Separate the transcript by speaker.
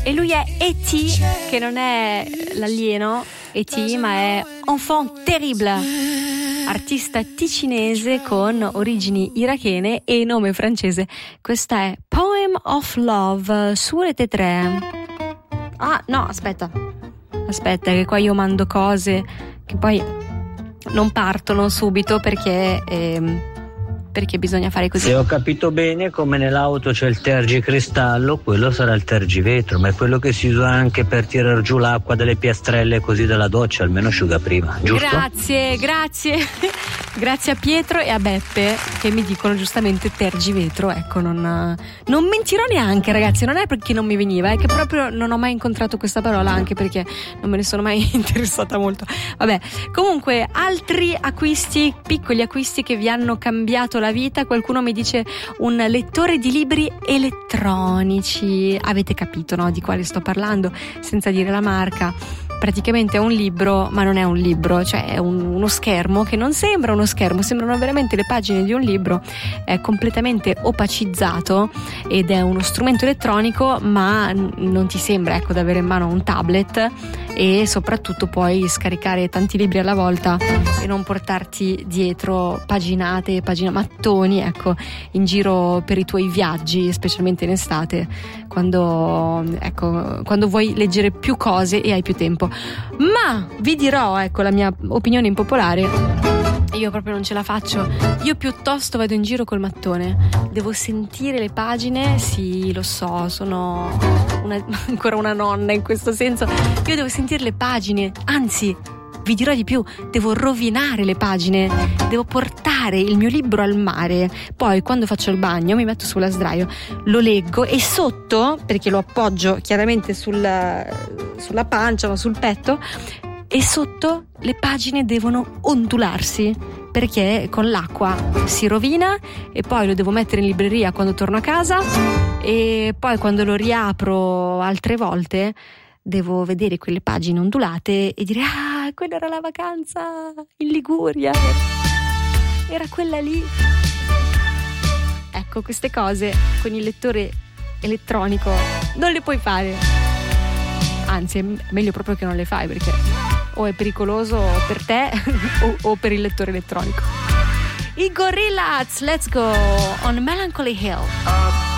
Speaker 1: E lui è E.T., che non è l'alieno E.T., ma è Enfant Terrible, artista ticinese con origini irachene e nome francese. Questa è Poem of Love su Rete 3. Ah, no, aspetta, che qua io mando cose che poi non partono subito perché bisogna fare così.
Speaker 2: Se ho capito bene, come nell'auto c'è il tergicristallo, quello sarà il tergivetro, ma è quello che si usa anche per tirar giù l'acqua delle piastrelle così dalla doccia, almeno asciuga prima, giusto?
Speaker 1: Grazie a Pietro e a Beppe che mi dicono giustamente tergivetro. Ecco, non mentirò neanche, ragazzi, non è perché non mi veniva, è che proprio non ho mai incontrato questa parola, anche perché non me ne sono mai interessata molto. Vabbè, comunque altri acquisti, piccoli acquisti che vi hanno cambiato la vita. Qualcuno mi dice un lettore di libri elettronici. Avete capito, no, di quale sto parlando, senza dire la marca. Praticamente è un libro, ma non è un libro, cioè è uno schermo che non sembra uno schermo, sembrano veramente le pagine di un libro, è completamente opacizzato ed è uno strumento elettronico, ma non ti sembra, ecco, di avere in mano un tablet, e soprattutto puoi scaricare tanti libri alla volta e non portarti dietro mattoni, ecco, in giro per i tuoi viaggi, specialmente in estate, quando vuoi leggere più cose e hai più tempo. Ma vi dirò, ecco, la mia opinione impopolare. Io proprio non ce la faccio. Io piuttosto vado in giro col mattone. Devo sentire le pagine. Sì, lo so, sono ancora una nonna in questo senso. Io devo sentire le pagine. Anzi, vi dirò di più, devo rovinare le pagine, devo portare il mio libro al mare, poi quando faccio il bagno mi metto sulla sdraio, lo leggo e sotto, perché lo appoggio chiaramente sulla pancia, ma sul petto, e sotto le pagine devono ondularsi, perché con l'acqua si rovina, e poi lo devo mettere in libreria quando torno a casa, e poi quando lo riapro altre volte devo vedere quelle pagine ondulate e dire: ah, quella era la vacanza in Liguria, era quella lì. Ecco, queste cose con il lettore elettronico non le puoi fare, anzi è meglio proprio che non le fai, perché o è pericoloso per te o per il lettore elettronico. I Gorillaz, let's go on Melancholy Hill.